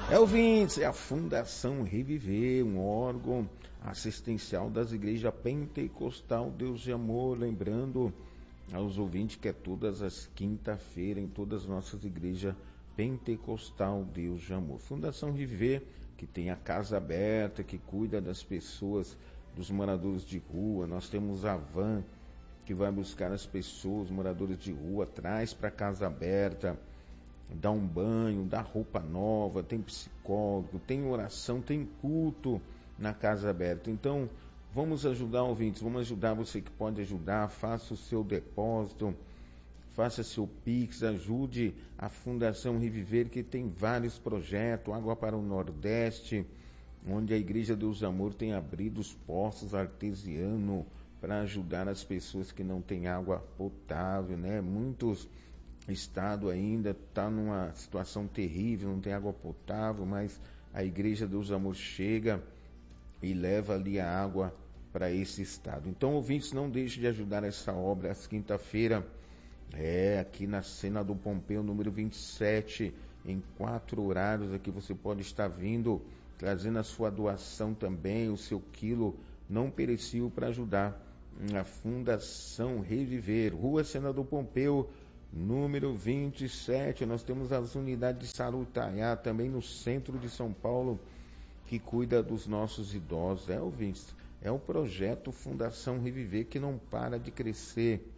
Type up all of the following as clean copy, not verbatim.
Ouvintes, é a Fundação Reviver, um órgão assistencial das igrejas pentecostal Deus de Amor, lembrando aos ouvintes que é todas as quinta-feiras em todas as nossas igrejas pentecostal Deus de Amor. Fundação Reviver, que tem a casa aberta, que cuida das pessoas, dos moradores de rua. Nós temos a van que vai buscar as pessoas, moradores de rua, traz para a casa aberta, dá um banho, dá roupa nova, tem psicólogo, tem oração, tem culto na casa aberta. Então, vamos ajudar, ouvintes, vamos ajudar você que pode ajudar, faça o seu depósito, faça seu Pix, ajude a Fundação Reviver, que tem vários projetos, Água para o Nordeste, onde a Igreja Deus de Amor tem abrido os poços artesianos para ajudar as pessoas que não têm água potável, né? Muitos estado ainda está numa situação terrível, não tem água potável, mas a Igreja Deus do Amor chega e leva ali a água para esse estado. Então, ouvintes, não deixe de ajudar essa obra. Às quinta-feira, aqui na Senador Pompeu, número 27, em 4 horários, aqui você pode estar vindo, trazendo a sua doação também, o seu quilo não perecível para ajudar a Fundação Reviver. Rua Senador Pompeu, número 27, nós temos as unidades de Sarutaiá, também no centro de São Paulo, que cuida dos nossos idosos. Ouvintes, é o projeto Fundação Reviver que não para de crescer.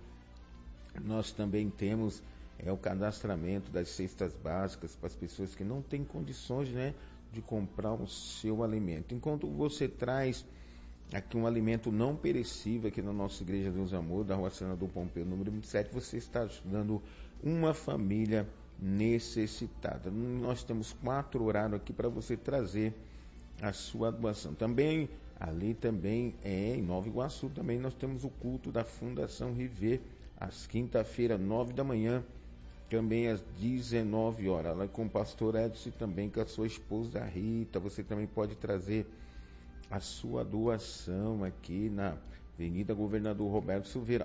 Nós também temos o cadastramento das cestas básicas para as pessoas que não têm condições, né, de comprar o seu alimento. Enquanto você traz aqui um alimento não perecível aqui na nossa Igreja Deus Amor, da Rua Senador Pompeu, número 27, você está ajudando uma família necessitada. Nós temos 4 horários aqui para você trazer a sua doação. Também, ali também em Nova Iguaçu, também nós temos o culto da Fundação Reviver, às quinta-feira, 9 da manhã, também às 19 horas, lá com o pastor Edson e também com a sua esposa Rita. Você também pode trazer a sua doação aqui na Avenida Governador Roberto Silveira,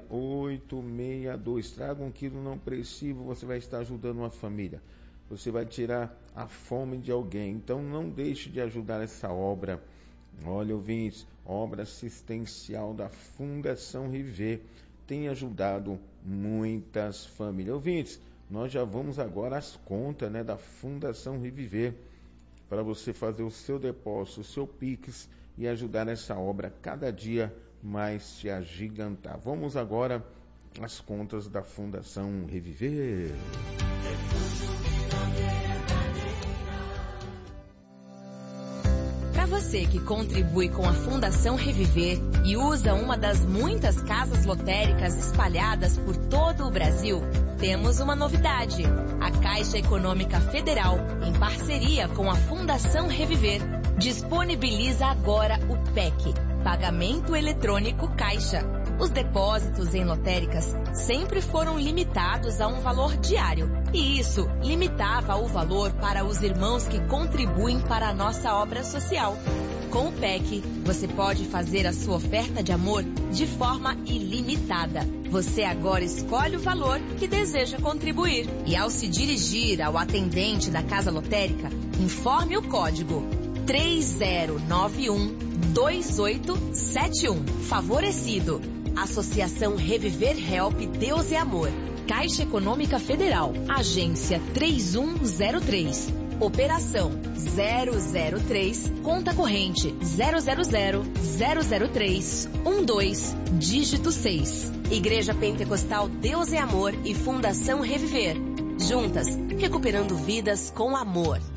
862. Traga um quilo não perecível, você vai estar ajudando uma família. Você vai tirar a fome de alguém. Então não deixe de ajudar essa obra. Olha, ouvintes, obra assistencial da Fundação Reviver tem ajudado muitas famílias. Ouvintes, nós já vamos agora às contas, né, da Fundação Reviver, para você fazer o seu depósito, o seu Pix e ajudar essa obra cada dia mais se agigantar. Vamos agora às contas da Fundação Reviver. Para você que contribui com a Fundação Reviver e usa uma das muitas casas lotéricas espalhadas por todo o Brasil, temos uma novidade. A Caixa Econômica Federal, em parceria com a Fundação Reviver, disponibiliza agora o PEC, Pagamento Eletrônico Caixa. Os depósitos em lotéricas sempre foram limitados a um valor diário, e isso limitava o valor para os irmãos que contribuem para a nossa obra social. Com o PEC, você pode fazer a sua oferta de amor de forma ilimitada. Você agora escolhe o valor que deseja contribuir. E ao se dirigir ao atendente da casa lotérica, informe o código 30912871. Favorecido. Associação Reviver Help Deus é Amor. Caixa Econômica Federal. Agência 3103. Operação 003. Conta corrente 000000312. Dígito 6. Igreja Pentecostal Deus é Amor e Fundação Reviver. Juntas, recuperando vidas com amor.